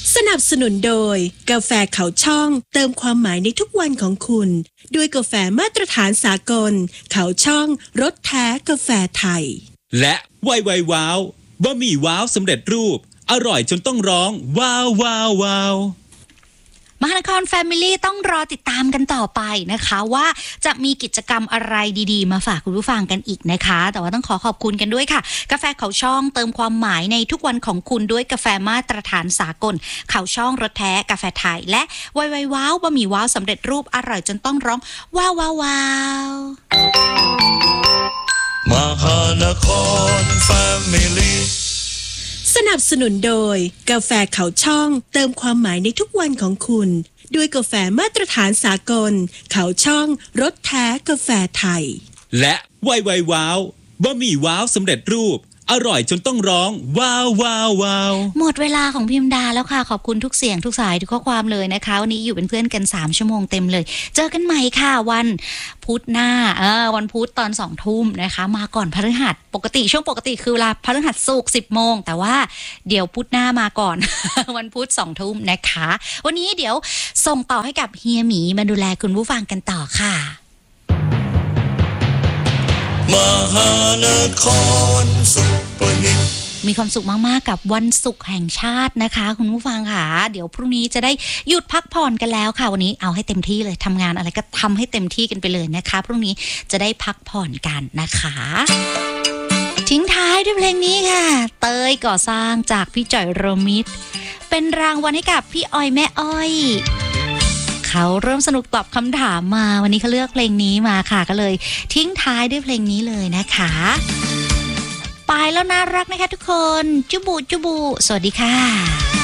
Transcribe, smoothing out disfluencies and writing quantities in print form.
สนับสนุนโดยกาแฟเขาช่องเติมความหมายในทุกวันของคุณด้วยกาแฟมาตรฐานสากลเขาช่องรสแท้กาแฟไทยและไวไวว้าวบะหมี่ว้าวสำเร็จรูปอร่อยจนต้องร้องว้าวว้าวว้าวมหานครแฟมิลี่ต้องรอติดตามกันต่อไปนะคะว่าจะมีกิจกรรมอะไรดีๆมาฝากคุณผู้ฟังกันอีกนะคะแต่ว่าต้องขอบคุณกันด้วยค่ะกาแฟเขาช่องเติมความหมายในทุกวันของคุณด้วยกาแฟมาตรฐานสากลเขาช่องรสแท้กาแฟไทยและไวไวว้าวบะหมี่ว้าวสำเร็จรูปอร่อยจนต้องร้องว้าวว้าวว้าวมหานครแฟมิลี่สนับสนุนโดยกาแฟเขาช่องเติมความหมายในทุกวันของคุณด้วยกาแฟมาตรฐานสากลเขาช่องรสแท้กาแฟไทยและไวไวว้าวบะหมี่ว้าวสำเร็จรูปอร่อยจนต้องร้องว้าวว้าวว้าวหมดเวลาของพิมดาแล้วค่ะขอบคุณทุกเสียงทุกสายทุกข้อความเลยนะคะวันนี้อยู่เป็นเพื่อนกัน3ชั่วโมงเต็มเลยเจอกันใหม่ค่ะวันพุธหน้าวันพุธตอน 20:00 นนะคะมาก่อนพฤหัสปกติช่วงปกติคือเวลาพฤหัสศุกร์ 10:00 นแต่ว่าเดี๋ยวพุธหน้ามาก่อน วันพุธ 20:00 นนะคะวันนี้เดี๋ยวส่งต่อให้กับเฮียหมีมาดูแลคุณผู้ฟังกันต่อค่ะมหานครซุปเปอร์ฮิตมีความสุขมากๆกับวันศุกร์แห่งชาตินะคะคุณผู้ฟังค่ะเดี๋ยวพรุ่งนี้จะได้หยุดพักผ่อนกันแล้วค่ะวันนี้เอาให้เต็มที่เลยทำงานอะไรก็ทำให้เต็มที่กันไปเลยนะคะพรุ่งนี้จะได้พักผ่อนกันนะคะทิ้งท้ายด้วยเพลงนี้ค่ะเตยก่อสร้างจากพี่จ่อยโรมิตรเป็นรางวัลให้กับพี่อ้อยแม่อ้อยเขาเริ่มสนุกตอบคำถามมาวันนี้เขาเลือกเพลงนี้มาค่ะก็เลยทิ้งท้ายด้วยเพลงนี้เลยนะคะไปแล้วน่ารักนะคะทุกคนจุบูจุบูสวัสดีค่ะ